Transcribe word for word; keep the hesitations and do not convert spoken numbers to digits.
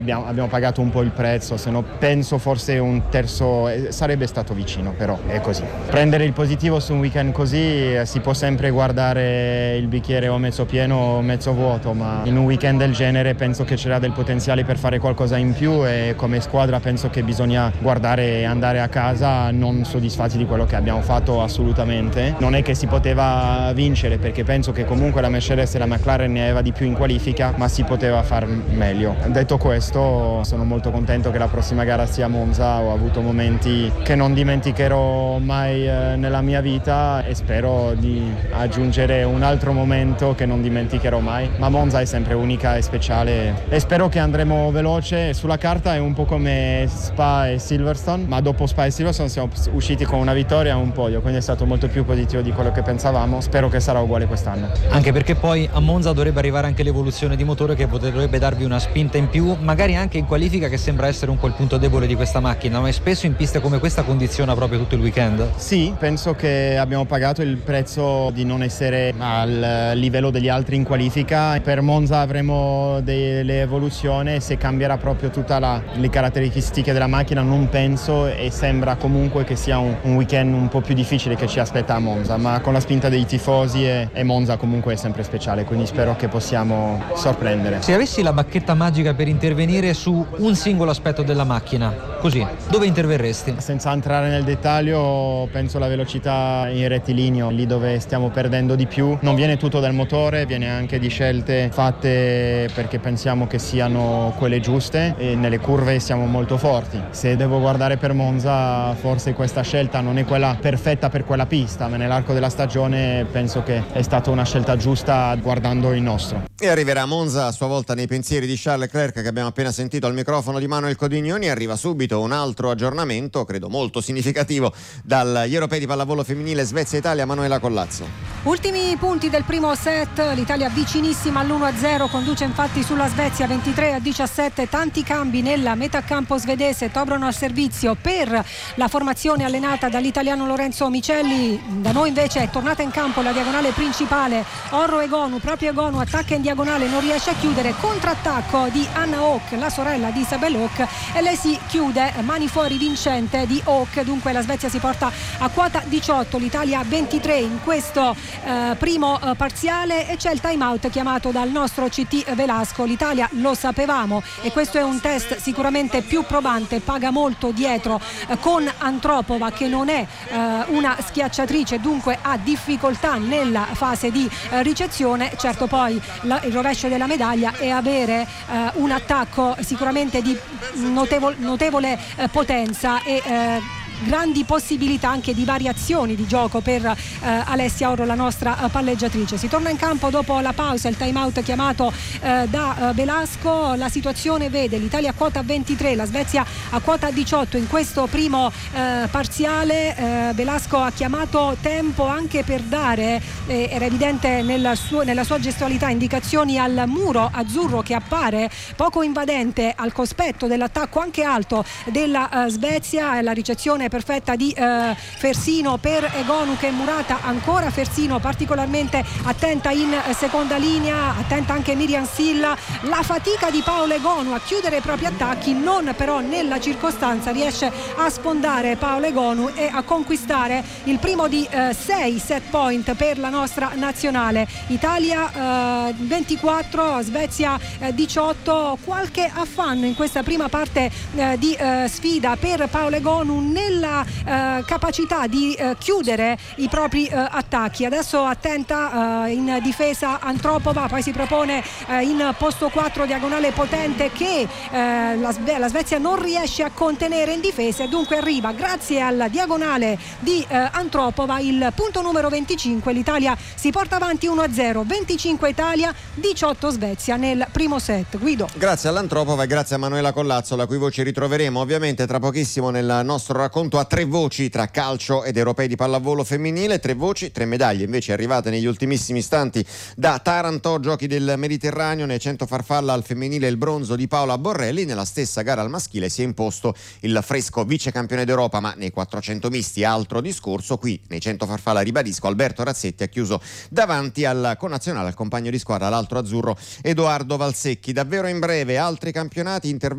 Abbiamo, abbiamo pagato un po' il prezzo, se no penso forse un terzo eh, sarebbe stato vicino, però è così. Prendere il positivo su un weekend così eh, si può sempre guardare il bicchiere o mezzo pieno o mezzo vuoto, ma in un weekend del genere penso che c'era del potenziale per fare qualcosa in più e come squadra penso che bisogna guardare e andare a casa non soddisfatti di quello che abbiamo fatto assolutamente. Non è che si poteva vincere perché penso che comunque la Mercedes e la McLaren ne aveva di più in qualifica, ma si poteva far meglio. Detto questo, sono molto contento che la prossima gara sia Monza. Ho avuto momenti che non dimenticherò mai eh, nella mia vita e spero di aggiungere un altro momento che non dimenticherò mai, ma Monza è sempre unica e speciale e spero che andremo veloce. Sulla carta è un po' come Spa e Silverstone, ma dopo Spa e Silverstone siamo usciti con una vittoria e un podio, quindi è stato molto più positivo di quello che pensavamo. Spero che sarà uguale quest'anno, anche perché poi a Monza dovrebbe arrivare anche l'evoluzione di motore che potrebbe darvi una spinta in più, magari anche in qualifica, che sembra essere un po' il punto debole di questa macchina, ma spesso in piste come questa condiziona proprio tutto il weekend. Sì, penso che abbiamo pagato il prezzo di non essere al livello degli altri in qualifica. Per Monza avremo delle evoluzioni, se cambierà proprio tutte le caratteristiche della macchina non penso, e sembra comunque che sia un, un weekend un po' più difficile che ci aspetta a Monza, ma con la spinta dei tifosi e, e Monza comunque è sempre speciale, quindi spero che possiamo sorprendere. Se avessi la bacchetta magica per intervenire su un singolo aspetto della macchina, così, dove interverresti? Senza entrare nel dettaglio, penso la velocità in rettilineo, lì dove stiamo perdendo di più. Non viene tutto dal motore, viene anche di scelte fatte perché pensiamo che siano quelle giuste e nelle curve siamo molto forti. Se devo guardare per Monza, forse questa scelta non è quella perfetta per quella pista, ma nell'arco della stagione penso che è stata una scelta giusta guardando il nostro. E arriverà Monza a sua volta nei pensieri di Charles Leclerc, che abbiamo appena sentito al microfono di Manuel Codignoni. Arriva subito un altro aggiornamento, credo molto significativo, dagli europei di pallavolo femminile Svezia-Italia. Manuela Collazzo. Ultimi punti del primo set, l'Italia vicinissima all'uno a zero, conduce infatti sulla Svezia ventitré a diciassette, tanti cambi nella metà campo svedese. Tobrono al servizio per la formazione allenata dall'italiano Lorenzo Micelli. Da noi invece è tornata in campo la diagonale principale, Orro Egonu, proprio Egonu attacca in diagonale, non riesce a chiudere, contrattacco di Anna Oak, la sorella di Isabel Oak, e lei si chiude, mani fuori vincente di Oak. Dunque la Svezia si porta a quota diciotto, l'Italia ventitré in questo eh, primo eh, parziale, e c'è il time out chiamato dal nostro C T Velasco. L'Italia, lo sapevamo, e questo è un test sicuramente più probante, paga molto dietro eh, con Antropova, che non è eh, una schiacciatrice, dunque ha difficoltà nella fase di eh, ricezione. Certo, poi la, il rovescio della medaglia è avere eh, un attacco sicuramente di notevole, notevole eh, potenza e eh, grandi possibilità anche di variazioni di gioco per eh, Alessia Orro, la nostra eh, palleggiatrice. Si torna in campo dopo la pausa, il time out chiamato eh, da eh, Velasco. La situazione vede l'Italia a quota ventitré, la Svezia a quota diciotto in questo primo eh, parziale. eh, Velasco ha chiamato tempo anche per dare, eh, era evidente nel suo, nella sua gestualità, indicazioni al muro azzurro che appare poco invadente al cospetto dell'attacco anche alto della eh, Svezia. La ricezione perfetta di eh, Fersino per Egonu, che è murata ancora. Fersino particolarmente attenta in eh, seconda linea, attenta anche Miriam Silla. La fatica di Paolo Egonu a chiudere i propri attacchi, non però nella circostanza riesce a sfondare Paolo Egonu e a conquistare il primo di eh, sei set point per la nostra nazionale. Italia eh, ventiquattro, Svezia eh, diciotto. Qualche affanno in questa prima parte eh, di eh, sfida per Paolo Egonu nella eh, capacità di eh, chiudere i propri eh, attacchi. Adesso attenta eh, in difesa Antropova, poi si propone eh, in posto quattro, diagonale potente che eh, la, Sve- la Svezia non riesce a contenere in difesa, e dunque arriva grazie alla diagonale di eh, Antropova il punto numero venticinque. L'Italia si porta avanti uno a zero, venticinque Italia, diciotto Svezia nel primo set. Guido. Grazie all'Antropova e grazie a Manuela Collazzo, la cui voce ritroveremo ovviamente tra pochissimo nel nostro racconto a tre voci tra calcio ed europei di pallavolo femminile. Tre voci, tre medaglie invece arrivate negli ultimissimi istanti da Taranto, giochi del Mediterraneo. Nei cento farfalla al femminile il bronzo di Paola Borrelli. Nella stessa gara al maschile si è imposto il fresco vice campione d'Europa, ma nei quattrocento misti altro discorso. Qui nei cento farfalla, ribadisco, Alberto Razzetti ha chiuso davanti al connazionale, al compagno di squadra, l'altro azzurro Edoardo Valsecchi. Davvero in breve altri campionati, interventi